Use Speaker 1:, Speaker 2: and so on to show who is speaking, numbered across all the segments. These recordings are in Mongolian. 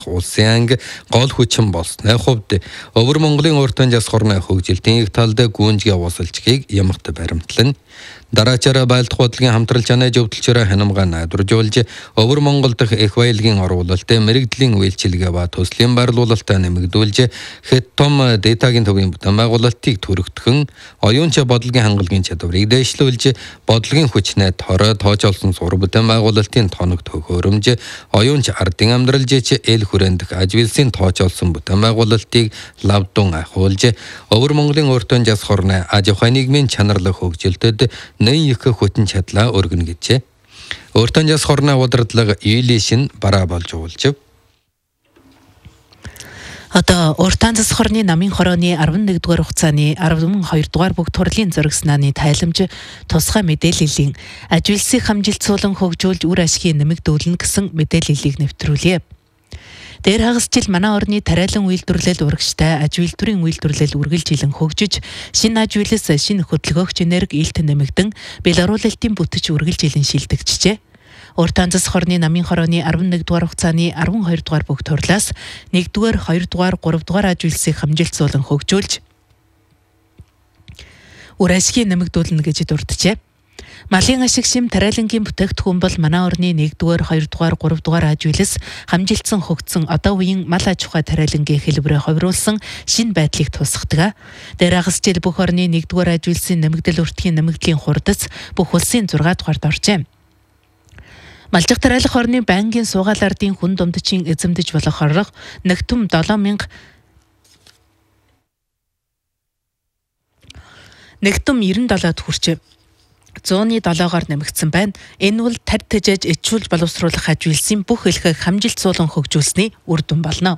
Speaker 1: Улсын анги гол хүчин болсны хувьд Өвөр Монголын уртан жас хорны хөгжилтийн их талд гүнжгээ уусалчгийг ямагт баримтлан дараачаараа байлдах бодлогын хамтрал чанаа зөвдөлчөөр ханамгаа найдваржуулж Өвөр Монгол дахь их баялагын оруулалт, мэрэгдлийн үйлчилгээ ба төслийн байрлуулалтаа нэмэгдүүлж хэд том датагийн төвийн бүтээн байгуулалтыг төрөгдөхөн оюунч бодлогын хангалтын чадварыг дэвшлүүлж бодлогын хүчнээ тоочолсон сур бүтээн байгуулалтын тоног төхөөрөмж оюунч ардын амьдрал жич эл хүрэндх ажвилсын тоочолсон бүтээн байгуулалтыг лавдун ахуулж Өвөр Монголын уртан жас хорны аж ахуйн нийгмийн чанарлах хөгжилтөд нэн их хүчин чадлаа өргөнө гэжээ. Уртан жас хорны удирдлага ийлишин бараа болж уулж.
Speaker 2: Одоо уртан жас хорны намын хорооны 11-р хугацааны 12-р бүгд хурлын зөрг санааны тайламж тусгай мэдээллийн ажвилсыг хамжилтсуулан хөгжүүлж үр ашгийг нэмэгдүүлнэ гэсэн мэдээллийг нэвтрүүлье. Дээр хагасчил манай орны тариалан үйлдвэрлэл урагштай аж үйлдвэрийн үйлдвэрлэл үргэлжилэн хөгжиж, шинэ аж үйлс шинэ хөдөлгөөгч энерги илт нэмэгдэн Белоруалтын бүтэж үргэлжилэн шилдэгчжээ. Уртан зас хорны намын хорооны 11-р хугацааны 12-р бүгд хурлаас 1-р, 2-р, 3-р аж үйлсийг хамжилтсуулан хөгжүүлж үр ашгийг нэмэгдүүлнэ гэж дурджээ. Малын ашиг шим тариалангийн бүтээгдэхүүн бол манай орны 1-р, 2-р, 3-р аж үйлс хамжилтсан хөгжсөн одоо үеийн мал аж ахуй тариалангийн хэлбэрээ ховруулсан шинэ байдлыг тусгадаг. Дээр хагасчил бүх орны 1-р аж үйлсийн нэмэгдэл өртгийн нэмэгдлийн хурдац бүх улсын 6-дугаарт оржээ. Малжих тариалах орны байнгын суугаал ардын хүн дундчийн эзэмдэж болох хоррог нэгтүм 97-д хүрчээ. 107-оор нэмэгдсэн байна. Энэ бол тарь тэжээж ичүүлж боловсруулах аж үйлсийн бүх хэлхийг хамжилтсуулан хөгжүүлсний үр дүн болно.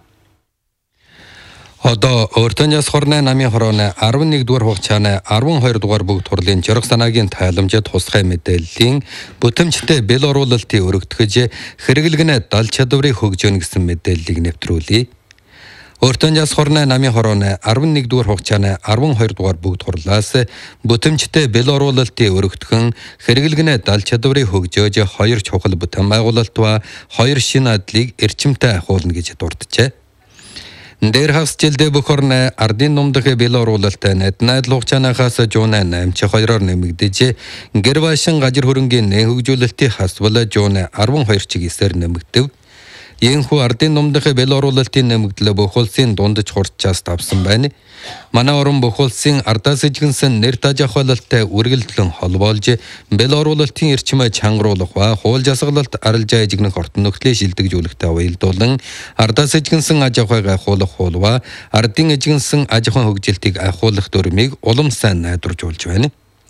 Speaker 1: Одоо уртан жас хорны намын хорооны 11-р хугацааны 12-р бүгд хурлын зөрг санаагийн тайламжид тусгай мэдээллийн бүтэмжтэй бэл оруулалтыг өргөдгөж хэрэглэгнээ дал чадварыг хөгжөөнө гэсэн мэдээллийг нэвтрүүлье. Уртан жас хорны намын хорооны 11-р хугацааны 12-р бүгд хурлаас бүтэмжтэй бэл оруулалтыг өргөдгөн хэрэглэгнээ дал чадварыг хөгжөөж 2 чухал бүтээн байгуулалт ба 2 шинэ адлыг эрчимтэй ахуулна гэж дурджээ. Дээр хагасчилдээ бүх орны ардын нумдах бэл оруулалт найдал хугацаанаас 8-2-оор нэмэгдэж гэр башин гажир хөрөнгийн нэн хөгжүүлэлтийн хасвал 12 чигсээр нэмэгдэв. Ийхүү ардын нумдах бэл оруулалтын нэмэгдэл бүх улсын дундаж хурцчаас давсан байна. Манай орон бүх улсын ардаас ижигнсэн нэр таж ахуйлалтай үргэлжлэн холбоолж бэл оруулалтын эрчимээ чангаруулах ба хууль жасгалалт арилжаа ижигнэх ортон нөхцөлийг шилдэгжүүлэхтэй уялдуулан ардаас ижигнсэн аж ахуйг ахиулах хууль ба ардын ижигнсэн аж ахуйн хөгжилтийг ахиулах дүрмийг улам сайн найдваржуулж байна.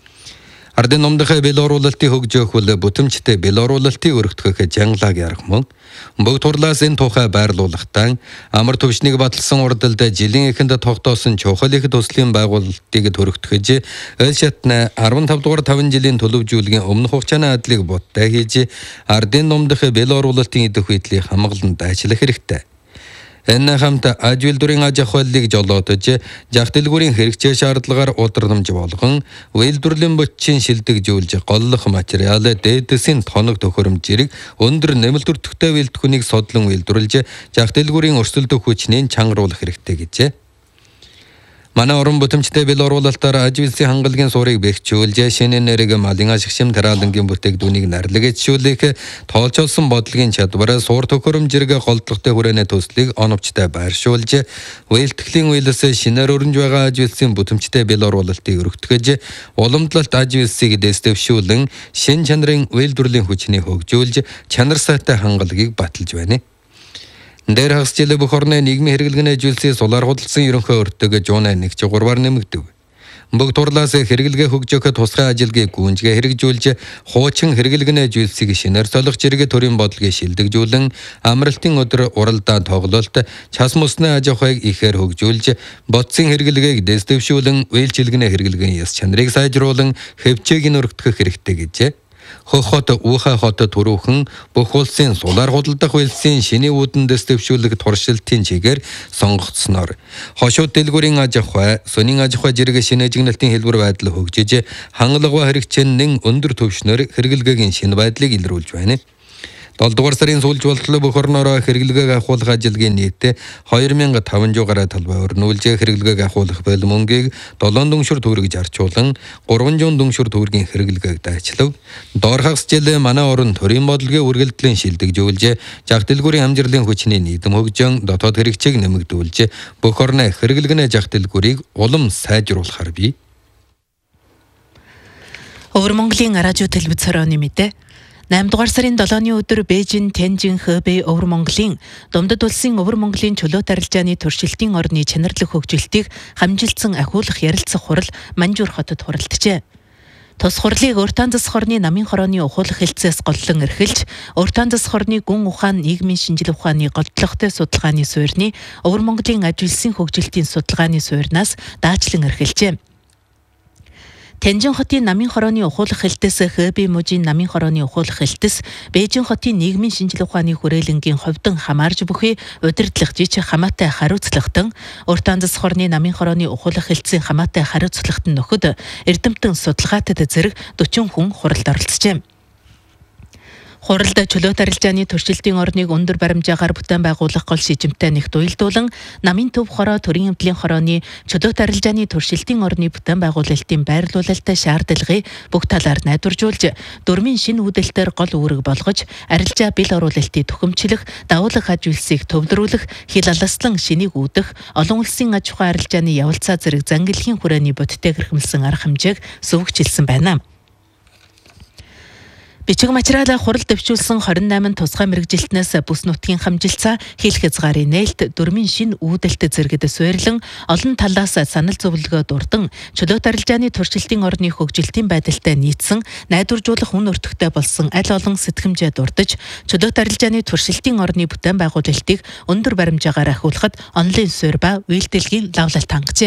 Speaker 1: Ардын нумдах бэл оруулалтыг хөгжөөх бол бүтэмжтэй бэл оруулалтыг өргөдгөх жангалаг ярах мөн. Бүгд хурлаас энэ тухай байрлуулахтаа амар төвшнийг баталсан урдалд жилийн эхэнд тогтоосон чухал их төслийн байгуулалтыг төрөгдөхөж эл шатны 15 дугаар 5 жилийн төлөвжүүлгийн өмнөх хугацааны адлыг бодтой хийж ардын нумдах бэл оруулалтын идэх байдлыг хамгаалан дайчлах хэрэгтэй. Энэ хамт аж үйлдвэрийн аж ахуйлыг жолоодож жах дэлгүүрийн хэрэгцээ шаардлагаар удирдамж болгон үйлдвэрлэлийн бүтцийн шилдэгжүүлж голлох материал дээдэсийн тоног төхөөрөмж зэрэг өндөр нэмэлт өртөгтэй үйлдвэрийг содлон үйлдвэрлэж жах дэлгүүрийн өрсөлдөх хүчнийг чангаруулах хэрэгтэй гэжээ. Манай орон бүтэмжтэй бэл оруулалтаар аж үйлсийн хангалтын суурийг бэхжүүлж шинэ энерги малын ашиг шим тариалангийн бүтээгдэхүүнийг нарлагжуулах тоолжолсон бодлогын чадвар суур төхөөрөмж зэрэг голдлоготой хүрээний төслийг оновчтой байршуулж үйлдэхлийн үйлс шинээр өрнж байгаа аж үйлсийн бүтэмжтэй бэл оруулалтыг өргөдгөж уламжлалт аж үйлсийг дэвшүүлэн шин чанарын үйлдвэрлэлийн хүчнийг хөгжүүлж чанар сайтай хангалтыг баталж байна. Дээр хагасчил бүх орны нийгмийн хэрэглэгнээ жилсээ сулаар худалдсан ерөнхий өртөг 1.1-3-аар нэмэгдэв. Бүгд хурлаас хэрэглэгээ хөгжөөх тусгай ажилгийг гүнжгээ хэрэгжүүлж хуучин хэрэглэгнээ жилсийг шинээр солих зэрэг төрийн бодлогыг шилдэгжүүлэн амралтын өдөр уралдаан тоглолт час мөсний аж ахуйг ихээр хөгжүүлж бодсын хэрэглэгийг дэвшүүлэн үйлчилгэнэ хэрэглэгийн яс чанарыг сайжруулан хэвчээг нь өргөдгөх хэрэгтэй гэжээ. Хохот уухай хот төрүүхэн бүх улсын сулаар худалдах үйлсийн шиний үүдэн дэвшүүлэх туршилтын чигээр сонгогдсноор хошууд дэлгүүрийн аж ахуй, сонин аж ахуй зэрэг шинэ ажиглалтын хэлбэр байдал хөгжиж хангалуун хэрэгцээний өндөр түвшнөр хэрэглэгийн шинэ байдлыг илрүүлж байна. 7 дугаар сарын сүүлж болтлоо бүх орнороо хэрэглэгээг ахуулах ажилгийн нийтээ 2500 гаруй талбай өрнүүлж хэрэглэгээг ахуулах болон мөнгийг 7 дүншүр төгрөг зарчуулан 300 дүншүр төгрөгийн хэрэглэгээг дайчлав. Доор хагасжээ манай орон төрийн бодлогын үргэлжлэн шилдэгжүүлж жах дэлгүүрийн амжилтын хүчний нийтэм хөгжин дотоод хэрэгцээг нэмэгдүүлж бүх орны хэрэглэгнээ жах дэлгүүрийг улам сайжруулахар бий.
Speaker 2: Өвөр Монголын радио телевиз хорооны мэдээ 8 дугаар сарын 7-ны өдөр Бээжин, Тянжин, Хэбэй, Өвөр Монголын Дундад улсын Өвөр Монголын чөлөөт арилжааны туршилтын орны чанарлаг хөгжилтийг хамжилсан ахиулах ярилцах хурал Манжуур хотод хуралджээ. Тус хурлыг Уртаан засаг хорны намын хорооны ухуулах хэлцээс голлон эрхэлж, Уртаан засаг хорны гүн ухаан нийгмийн шинжлэх ухааны голдлогтой судалгааны суурьны Өвөр Монголын аж үйлсийн хөгжилтийн судалгааны суурьнаас даачлан эрхэлжээ. Тянжин хотын намын хорооны ухуулах хэлтэс Хэбэй мужийн намын хорооны ухуулах хэлтэс Бээжин хотын нийгмийн шинжлэх ухааны хүрээлэнгийн ховдон хамаарж бүхий удирдлах жижиг хамаатай хариуцлагатан Уртаан засаг хорны намын хорооны ухуулах хэлтсийн хамаатай хариуцлагатан нөхөд эрдэмтэн судалгаатад зэрэг 40 хүн хуралд оролцжээ. Хуралд чөлөөт арилжааны туршилтын орныг өндөр баримжаагаар бүтээн байгуулах гол шижимтэй нэгт уялдуулан намын төв хороо төрийн эмнэлгийн хорооны чөлөөт арилжааны туршилтын орны бүтээн байгуулалтын байрлуулалттай шаардлагыг бүх талаар найдваржуулж, дөрмийн шинэ үүдэлтээр гол үүрэг болгож, арилжаа бэл оруулалтыг төхөмчлөх, дагуулах аж үйлсийг төвлөрүүлэх, хил аласлан шинийг үүдэх, олон улсын аж ахуйн арилжааны явалцаа зэрэг зангилхийн хүрээний бодиттой хэрхэмлсэн арга хэмжээг сувгчилсан байна. Бичиг материалаа хурал дэвшүүлсэн 28 тусгай мэрэгжилтнээс бүс нутгийн хамжилцаа хийх хязгаарын нээлт дөрмийн шинэ үүдэлт зэрэгт суурилан олон талаас санал зөвлөгөө дурдан чөлөөт арилжааны туршилтын орны хөгжилтийн байдалтай нийцсэн найдваржуулах үн өртөгтэй болсон аль олон сэтгэмжээ дурдж чөлөөт арилжааны туршилтын орны бүтээн байгуулалтыг өндөр баримжаагаар ахиулахад онлайн суурь ба үйлдэлгийн лавлалт хангажээ.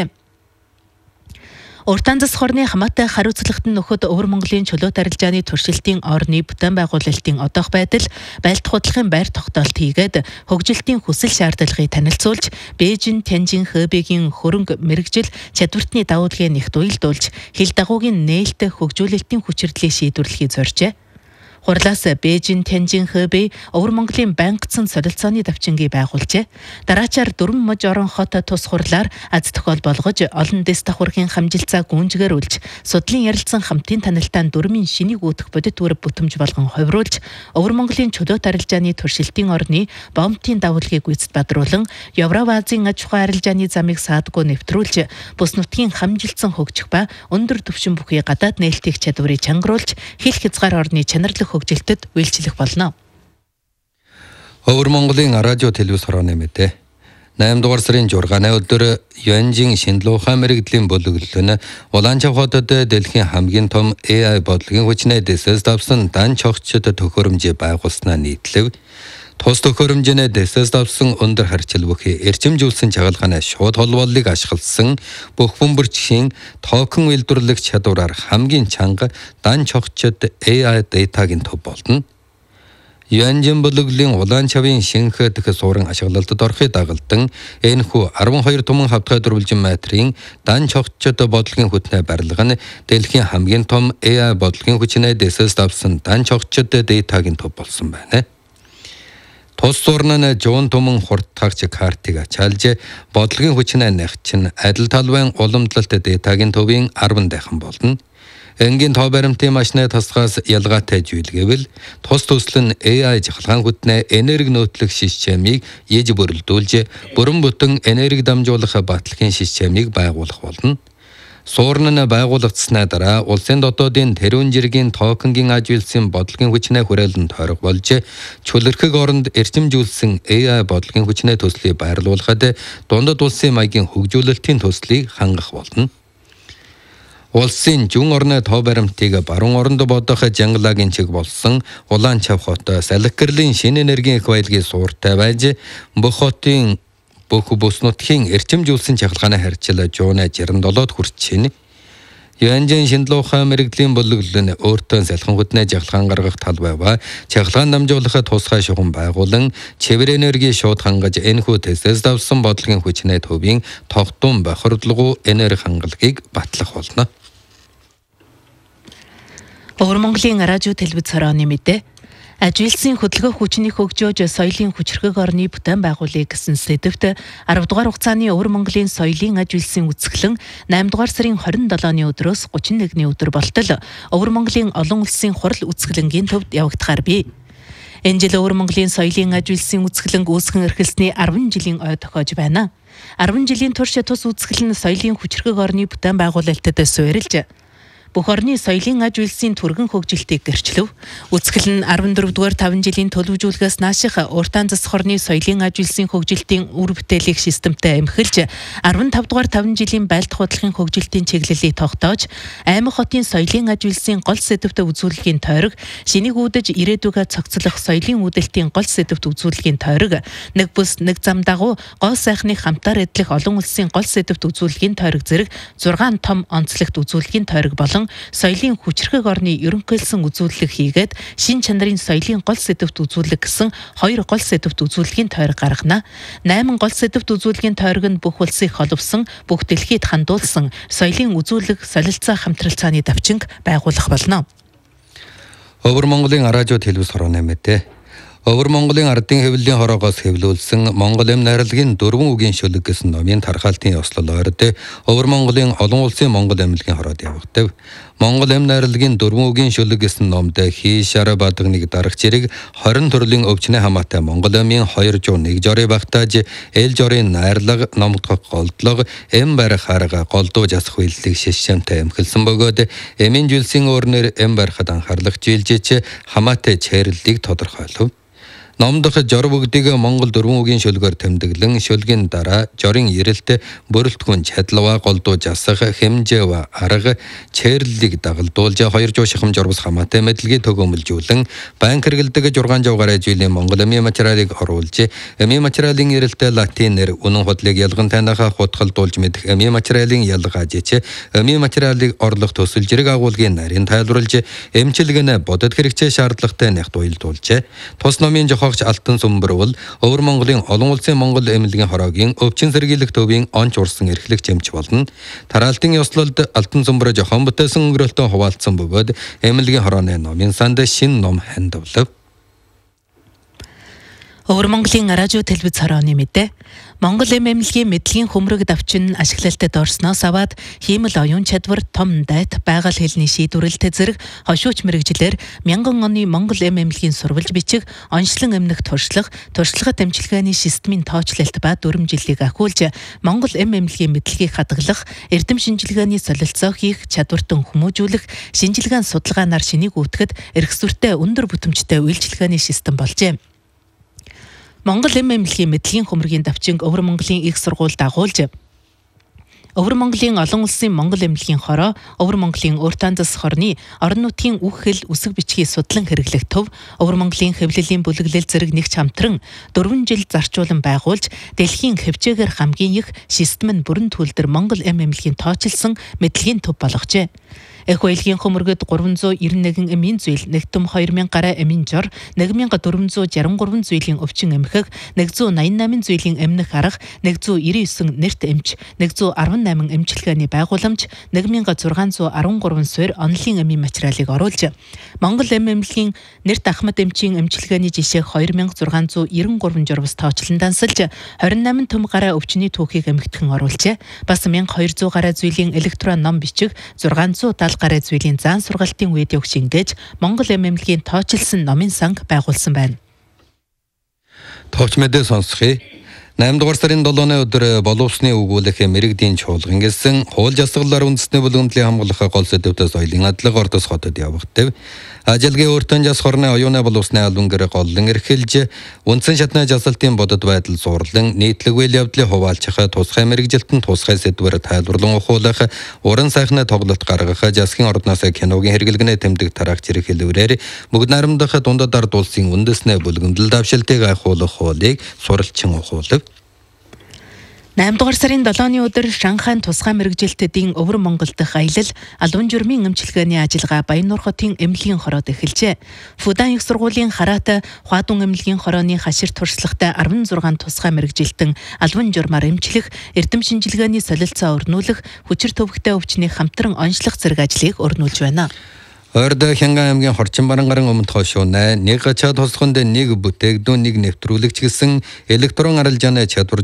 Speaker 2: Уртаан засаг хорны хамаатай хариуцлагатан нөхөд Өвөр Монголын чөлөөт арилжааны туршилтын орны бүтээн байгуулалтын одоох байдал, байлт худлахын байр тогтоолт хийгээд хөгжилтийн хүсэл шаардлагыг танилцуулж, Бээжин, Тянжин, Хэбэгийн хөрөнгө мэрэгжил чадвартны давуулгыг нэгт уялдуулж, хил дагуугийн нээлттэй хөгжүүлэлтийн хүчирдлийг шийдвэрлэхийг зоржээ. Хурлаас Бээжин, Тянжин, Хэбэй, Өвөр Монголын байнгацсан солилцооны давчингийг байгуулжээ. Дараачаар 4 муж орон хот тус хурлаар аз тохиол болгож, олон дэс давхаргийн хамжилцаа гүнжгээрүүлж, судлын ярилцсан хамтын танилтаан дөрмийн шинийг үүдэх бодит үүрэг бүтэмж болгон хувируулж, Өвөр Монголын чөлөөт арилжааны туршилтын орны бомбтын давуулгыг гүйцэд бадруулан, Евразийн аж ахуйн арилжааны замыг саадгүй нэвтрүүлж, бүс нутгийн хамжилсан хөгжих ба өндөр түвшин бүхий гадаад нээлтийг чадварыг чангруулж, хил хязгаар орны чанарлах хөгжилтөд үйлчлэх болно.
Speaker 1: Өвөр Монголын радио телевиз хорооны мэдээ. 8 дугаар сарын 6-ны өдөр Юанжин шинжлэх ухаан мэрэгдлийн бүлэглэл нь Улаанчав хотод дэлхийн хамгийн том AI бодлогын хүчний дэсээс давсан дан чогчд төхөөрөмжийг байгуулснаа нийтлэв. Тус төхөөрөмжийн дэсээс давсан өндөр харьцал бүхий эрчимжүүлсэн чагалгааны шууд холбооллыг ашигласан бүх бөмбөрчхийн токен үйлдвэрлэх чадвараар хамгийн чанга дан чогчд AI датагийн төв болно. Юанжин бүлэглэлийн Улаанчавын шинх дэх суурин ашиглалтад орохыг дагалдан энэхүү 12 туман хавтгай дөрвөлжин метрийн дан чогчд бодлогын хүтнээ барилга нь дэлхийн хамгийн том AI бодлогын хүчний дэсээс давсан дан чогчд датагийн төв болсон байна. Тус суурин нь жуун туман хурдтагч картыг ачаалж бодлогын хүчний нягчин адил талбайн уламжлалт датагийн төвийн 10 дахин болно. Энгийн тоо баримтын машины тасгаас ялгаатай зүйлгээвэл тус төсөл нь AI жахалгаан хүтнээ энерги нөөтлөх системийг ээж бүрэлдүүлж бүрэн бүтэн энерги дамжуулах батлагын системийг байгуулах болно. Суурин нь байгуулагдсанаа дараа улсын дотоодын тэрүүн жиргийн токенгийн аж үйлсийн бодлогын хүчний хүрээлэнд тойрог болж чөлөрхөг оронд эрчимжүүлсэн AI бодлогын хүчний төслийг байрлуулахад дундад улсын маягийн хөгжүүлэлтийн төслийг хангах болно. Улсын зүүн орны тоо баримтыг баруун оронд бодох Жангалагийн чиг болсон Улаанчав хот салхикэрлийн шинэ энергийн их баялагын суурьтай байж бүх хотын бүх бүс нутгийн эрчимжүүлсэн чахалгааны харьцал жууны 67-д хүрч байна. Юанжин шинжлэх ухаан мэрэгдлийн бүлэглэл нь өөртөө салхин хүтнээ жахалгаан гаргах талбай ба чахалгаан дамжуулах тусгай шугам байгуулан чивэр энерги шууд хангаж энэхүү дэсээс давсан бодлогын хүчний төвийн тогтун бохирдлого энерги хангалагыг батлах болно.
Speaker 2: Өвөр Монголын радио телевиз хорооны мэдээ Ажилсын хөдөлгөөх хүчний хөгжөөж соёлын хүчрхэг орны бүтээн байгуулъя гэсэн сэдвт 10 дугаар хугацааны Өвөр Монголын соёлын ажилсын үзэсгэлэн 8 дугаар сарын 27-ны өдрөөс 31-ний өдөр болтол Өвөр Монголын олон улсын хурал үзэсгэлэнгийн төвд явагдахаар бий. Энэ жил Өвөр Монголын соёлын ажилсын үзэсгэлэнг үүсгэн эрхэлсний 10 жилийн ой тохиож байна. 10 жилийн турш тус үзэсгэлэн соёлын хүчрхэг орны бүтээн байгуулалтад суурилж бүх орны соёлын аж үйлсийн түргэн хөгжилтийг гэрчлэв. Үзэсгэлэн 14 дугаар 5 жилийн төлөвлөжүүлгээс нааших уртаан засах орны соёлын аж үйлсийн хөгжилтийн үр бүтээлийг системтэй эмхэлж 15 дугаар 5 жилийн байлдах бодлогын хөгжилтийн чиглэлийг тогтоож Аймаг хотын соёлын аж үйлсийн гол сэдвт үзүүлэлгийн тойрог шинийг үүдэж ирээдүгэ цогцлох соёлын үүдэлтийн гол сэдвт үзүүлэлгийн тойрог нэг бүс нэг зам дагуу гол сайхныг хамтаар эдлэх олон улсын гол сэдвт үзүүлэлгийн тойрог зэрэг 6 том онцлогт үзүүлэлгийн тойрог болон соёлын хүчрхэг орны ерөнхийлсөн үзүүлэлт хийгээд шин чанарын соёлын гол сэдвт үзүүлэлт гэсэн 2 гол сэдвт үзүүлэлгийн тойрог гаргана. 8 гол сэдвт үзүүлэлгийн тойрог нь бүх улсыг холбосон, бүх дэлхийд хандуулсан соёлын үзүүлэг солилцоо хамтралцааны давчинг байгуулах болно.
Speaker 1: Өвөр Монголын радио телевиз хорооны мэдээ. Өвөр Монголын ардын хэвлэлийн хороогоос хэвлүүлсэн Монгол эм найрлагын 4 үгийн шүлэг гэсэн номын тархаалтын ёслол ойрд Өвөр Монголын олон улсын Монгол эмнэлгийн хороод явагдав. Монгол эм найрлагын 4 үгийн шүлэг гэсэн номд хий шар бадгныг дарах зэрэг 20 төрлийн өвчнөө хамаатай Монгол эмийн 201 жорыг багтааж эл жорын найрлага номдох голдлого эм барих арга голдуу жасах үйлдэлийг шишмтэй эмхэлсэн бөгөөд эмийн жилсийн өөрнөр эм барихад анхаарлах жилжиж хамаатай чэйрлэлийг тодорхойлов. Номдох жор бүгдийг Монгол 4 үгийн шүлгээр тэмдэглэн шүлгийн дараа жорын ирэлт бүрэлдэхүүн чадлава голдуу жасах хэмжээв арга чэйрлэлийг дагалдуулж 2 жуушхам жорбос хамаатай мэдлэгийг төгөөмөлжүүлэн банк хэрэгэлдэг 6 жавгаар жилийн Монгол эмийн материалыг оруулж эмийн материалын ирэлт латинээр үнэн худлыг ялган танахаа хутгалдуулж мэдэх эмийн материалын ялгаажч эмийн материалыг орлох төсөл зэрэг агуулгын нарийн тайлбарлаж эмчилгэнэ бодод хэрэгцээ шаардлагатай нягт уялдуулж тус номын Алтан Сүмбэр бол Өвөр Монголын олон улсын Монгол эмнэлгийн хороогийн өвчин сэргийлэх төвийн онч урсан эрхлэгч эмч болно. Тараалтын ёслолд Алтан Сүмбэр жохон бүтээсэн өнгөрөлтөө хуваалцсан бөгөөд эмнэлгийн хорооны номын санд шин ном хандвалав. Өвөр
Speaker 2: Монголын радио телевиз хорооны мэдээ. Монгол эмнэлгийн мэдлэгийн хөмрөг давчин ашиглалтад орсноос аваад хиймэл оюун чадвар том дайт байгаль хэлний шийдвэрлэлт зэрэг хошууч мэрэгжлэр 1000 оны Монгол эмнэлгийн сурвалж бичих онцлон эмнэх туршлагат эмчилгээний системийн тоочлолт ба дүрм жилийг ахиулж Монгол эмнэлгийн мэдлэгийг хадгалах, эрдэм шинжилгээний солилцоо хийх чадвартан хүмүүжүүлэх, шинжилгээний судалгаанаар шинийг үүтгэхэд эрхсүртэй өндөр бүтэмжтэй үйлчилгээний систем болжээ. Монгол эмнэлгийн мэдлэгийн хөмрөгийн давчинг Өвөр Монголын их сургуульд агуулж Өвөр Монголын олон улсын Монгол эмнэлгийн хороо, Өвөр Монголын уртаан засах орны орон нутгийн үг хэл үсэг бичгийг судлан хэрэглэх төв, Өвөр Монголын хэвлэлийн бүлэглэл зэрэг нэгч хамтран 4 жил зарчуулан байгуулж дэлхийн хэмжээгээр хамгийн их систем нь бүрэн төлдөр Монгол эмнэлгийн тооцолсон мэдлэгийн төв болгожээ. Эх уялгийн хөмөргөд 391 эмийн зүйл, нэгтум 2000 гаруй эмийн жор, 1463 зүйлийн өвчин эмхэх, 188 зүйлийн эмнэх арга, 199 нэрт эмч, 118 эмчилгээний байгууламж, 1613 суурь онлын эмийн материалыг оруулж, Монгол эмнэлгийн нэрт Ахмад эмчийн эмчилгээний жишээх 2693 журвас тоочлон дансалж, 28 төм гаруй өвчний түүхийг эмхтгэн оруулжээ. Бас 1200 гаруй зүйлийн электрон ном бичих, 670 гаруй зүйлийн заан сургалтын видеог шингээж Монгол эмнэлгийн тоочлсон номын санг байгуулсан байна.
Speaker 1: Товч мэдээ сонсхий. 8 дугаар сарын 7-ны өдөр боловсны өгүүлэх мэрэгдийн чуулган гэсэн хууль засаглалаар үндэсний бүлгэмтлийн хамгаалах гол сэдвтэ соёлын адлага Ордос хотод явагдав. Ажилгийн өөртөө жас хорны оюуны боловсны албан гэр голлон эрхэлж үндсэн шатны жасалтын бодод байдал зурлан нийтлэг үйл явдлыг хуваалцах тусгай мэрэгжилтэн тусгай сэдвээр тайлбарлан ухуулах уран сайхны тоглолт гаргах жасгийн ордноос киногийн хэрэглэгнээ тэмдэг тарах зэрэг хэлбэрээр бүгд наримдах дундад ард улсын үндэсний бүлгэмдэл давшилтыг ахиулах хуулийг суралцсан ухуулав.
Speaker 2: 8 дугаар сарын 7-ны өдөр Шанхайн тусгай мэрэгжилтэдийн Өвөр Монгол дахь аялал албан журмын эмчилгээний ажиллагаа Баяннуур хотын эмнэлгийн хороод эхэлжээ. Фудан их сургуулийн Хараат Хуадун эмнэлгийн хорооны хашир туршлагатай 16 тусгай мэрэгжилтэн албан журмаар эмчлэх, эрдэм шинжилгээний солилцоо өрнүүлэх, хүчир төвөгтэй өвчнийг хамтран онцлох зэрэг ажлыг өрнүүлж байна.
Speaker 1: Хойрд Хянган аймгийн Хорчин Барангарын өмнөд хойшууны нэг гачаа тосгонд нэг бүтээгдүүн нэг нэвтрүүлэгч гэсэн электрон арилжааны чадвар